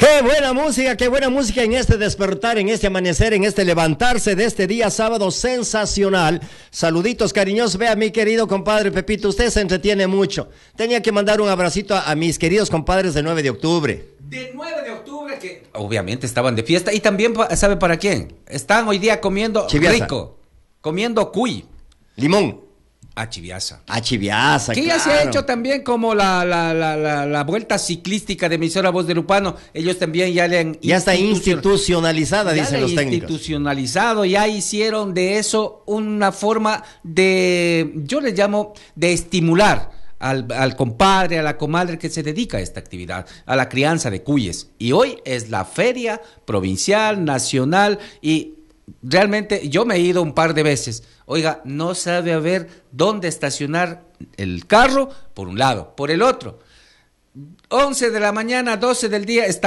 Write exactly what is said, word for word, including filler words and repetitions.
Qué buena música, qué buena música en este despertar, en este amanecer, en este levantarse de este día sábado sensacional. Saluditos cariñosos, vea mi querido compadre Pepito, usted se entretiene mucho. Tenía que mandar un abracito a, a mis queridos compadres de nueve de octubre. De nueve de octubre que obviamente estaban de fiesta y también, ¿sabe para quién? Están hoy día comiendo Chiviaza. rico, comiendo cuy. Limón. A Chiviaza. A Chiviaza, Que claro. ya se ha hecho también como la, la, la, la, la vuelta ciclística de emisora Voz de Lupano. Ellos también ya le han... Ya está institucionalizada, ya dicen le los técnicos. Institucionalizado, ya hicieron de eso una forma de, yo le llamo, de estimular al, al compadre, a la comadre que se dedica a esta actividad, a la crianza de cuyes. Y hoy es la feria provincial, nacional y... Realmente yo me he ido un par de veces. Oiga, no sabe a ver dónde estacionar el carro, por un lado, por el otro. once de la mañana, doce del día, está